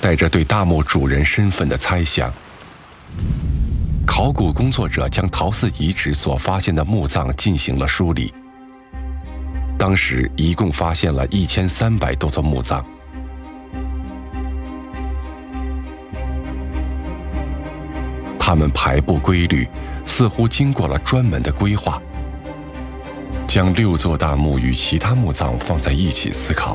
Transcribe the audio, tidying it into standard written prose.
带着对大墓主人身份的猜想，考古工作者将陶寺遗址所发现的墓葬进行了梳理。当时一共发现了1300多座墓葬。它们排布规律，似乎经过了专门的规划。将6座大墓与其他墓葬放在一起思考，